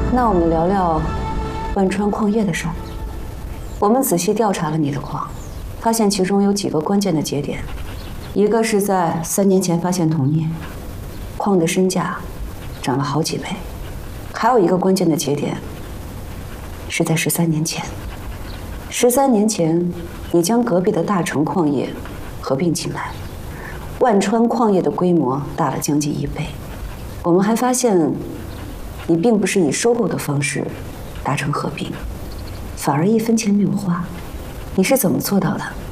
那我们聊聊万川矿业的事儿。我们仔细调查了你的矿，发现其中有几个关键的节点，一个是在3年前发现铜镍，矿的身价涨了好几倍；还有一个关键的节点是在13年前。13年前，你将隔壁的大成矿业合并进来，万川矿业的规模大了将近1倍。我们还发现，你并不是以收购的方式达成合并，反而1分钱没有花。你是怎么做到的？